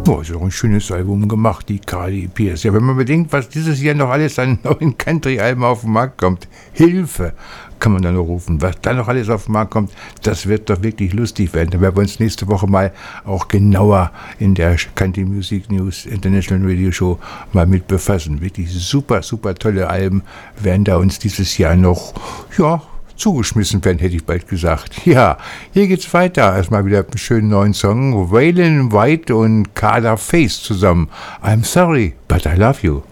Oh, ist doch ein schönes Album gemacht, die Carly Pearce. Ja, wenn man bedenkt, was dieses Jahr noch alles an neuen Country-Alben auf den Markt kommt. Hilfe, kann man da nur rufen. Was da noch alles auf den Markt kommt, das wird doch wirklich lustig werden. Da werden wir uns nächste Woche mal auch genauer in der Country Music News International Radio Show mal mit befassen. Wirklich super, super tolle Alben werden da uns dieses Jahr noch, ja, zugeschmissen werden, hätte ich bald gesagt. Ja, hier geht's weiter. Erstmal wieder einen schönen neuen Song. Waylon White und Carla Face zusammen. I'm sorry, but I love you.